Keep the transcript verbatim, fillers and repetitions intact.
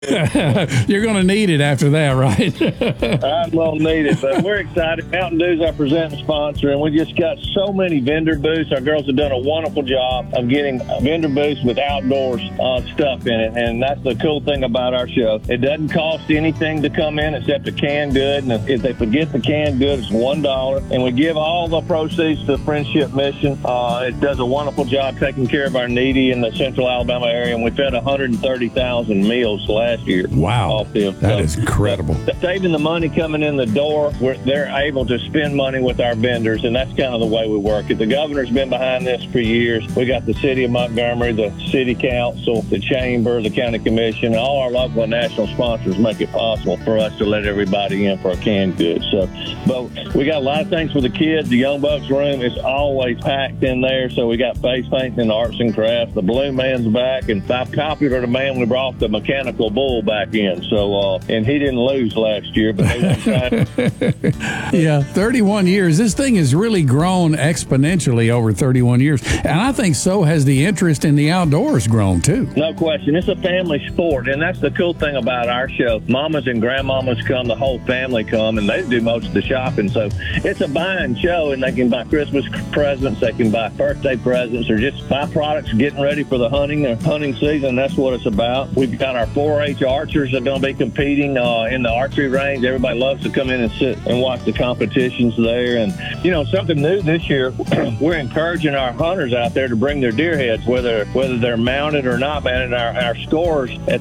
You're going to need it after that, right? I'm going to need it, but we're excited. Mountain Dew's our presenting sponsor, and we just got so many vendor booths. Our girls have done a wonderful job of getting vendor booths with outdoors uh, stuff in it, and that's the cool thing about our show. It doesn't cost anything to come in except a canned good, and if they forget the canned good, it's one dollar, and we give all the proceeds to the Friendship Mission. Uh, it does a wonderful job taking care of our needy in the central Alabama area, and we fed one hundred thirty thousand meals last year. Wow, off them. that So, is incredible. Saving the money coming in the door, we're, they're able to spend money with our vendors, and that's kind of the way we work it. The governor's been behind this for years. We got the city of Montgomery, the city council, the chamber, the county commission, all our local and national sponsors make it possible for us to let everybody in for a canned good. So, but we got a lot of things for the kids. The Young Bucks room is always packed in there. So we got face painting and arts and crafts. The Blue Man's back, and by popular demand, we brought the mechanical bull back in. So, uh, and he didn't lose last year, but they weren't trying. Yeah, thirty-one years. This thing has really grown exponentially over thirty-one years. And I think so has the interest in the outdoors grown too. No question. It's a family sport, and that's the cool thing about our show. Mamas and grandmamas come, the whole family come, and they do most of the shopping. So it's a buying show, and they can buy Christmas presents, they can buy birthday presents, or just buy products getting ready for the hunting or hunting season. That's what it's about. We've got our four H archers that are going to be competing uh, in the archery range. Everybody loves to come in and sit and watch the competitions there. And, you know, something new this year, we're encouraging our hunters out there to bring their deer heads, whether whether they're mounted or not mounted. Our, our scores at